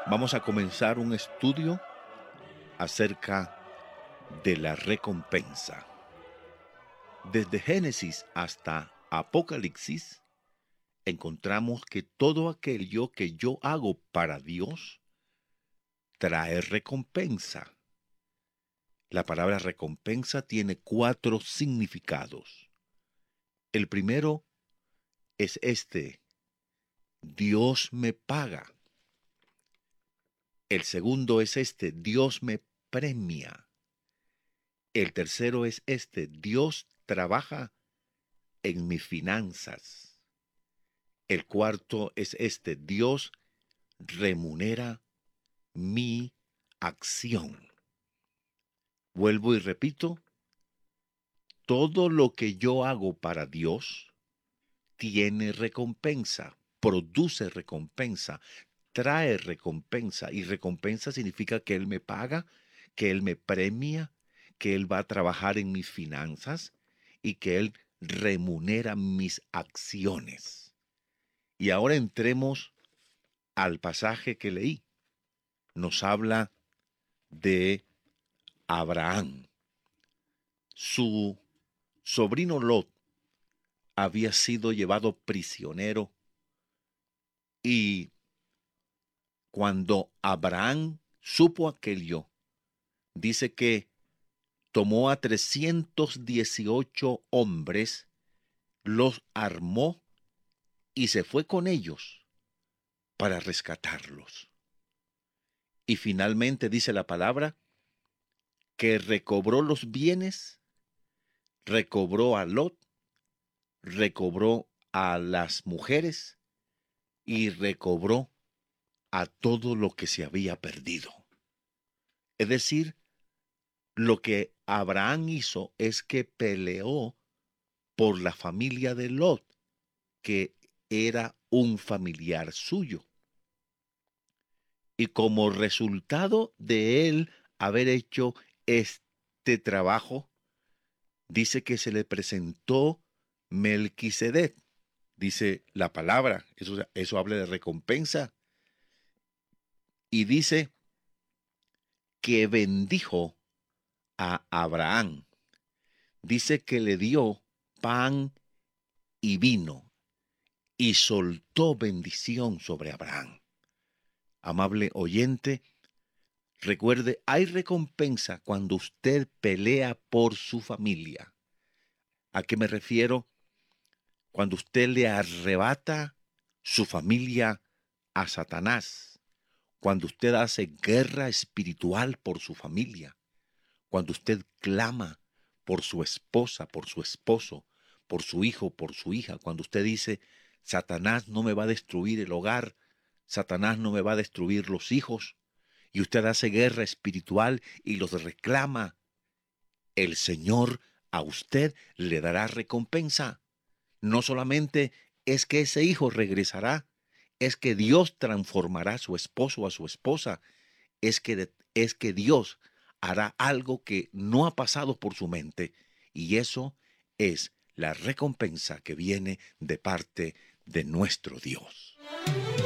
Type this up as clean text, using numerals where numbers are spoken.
Vamos a comenzar un estudio acerca de la recompensa. Desde Génesis hasta Apocalipsis, encontramos que todo aquello que yo hago para Dios trae recompensa. La palabra recompensa tiene 4 significados. El primero es este: Dios me paga. El segundo es este: Dios me premia. El tercero es este: Dios trabaja en mis finanzas. El cuarto es este: Dios remunera mi acción. Vuelvo y repito, todo lo que yo hago para Dios tiene recompensa, produce recompensa, trae recompensa. Y recompensa significa que Él me paga, que Él me premia, que Él va a trabajar en mis finanzas y que Él remunera mis acciones. Y ahora entremos al pasaje que leí. Nos habla de Abraham. Su sobrino Lot había sido llevado prisionero y cuando Abraham supo aquello, dice que tomó a 318 hombres, los armó y se fue con ellos para rescatarlos. Y finalmente dice la palabra que recobró los bienes, recobró a Lot, recobró a las mujeres y recobró a todo lo que se había perdido. Es decir, lo que Abraham hizo es que peleó por la familia de Lot, que era un familiar suyo. Y como resultado de él haber hecho este trabajo, dice que se le presentó Melquisedec. Dice la palabra, eso habla de recompensa. Y dice que bendijo a Abraham. Dice que le dio pan y vino y soltó bendición sobre Abraham. Amable oyente, recuerde, hay recompensa cuando usted pelea por su familia. ¿A qué me refiero? Cuando usted le arrebata su familia a Satanás, cuando usted hace guerra espiritual por su familia, cuando usted clama por su esposa, por su esposo, por su hijo, por su hija, cuando usted dice, Satanás no me va a destruir el hogar, Satanás no me va a destruir los hijos, y usted hace guerra espiritual y los reclama, el Señor a usted le dará recompensa. No solamente es que ese hijo regresará, es que Dios transformará a su esposo o a su esposa, es que Dios hará algo que no ha pasado por su mente, y eso es la recompensa que viene de parte de nuestro Dios.